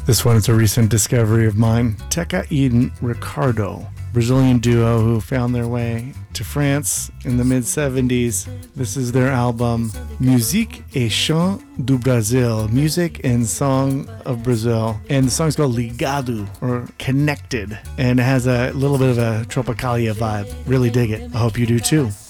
This one is a recent discovery of mine. Teca e Ricardo, Brazilian duo who found their way to France in the mid-70s. This is their album Musique et Chant do Brasil, Music and Song of Brazil. And the song's called Ligado, or Connected, and it has a little bit of a Tropicalia vibe. Really dig it. I hope you do too.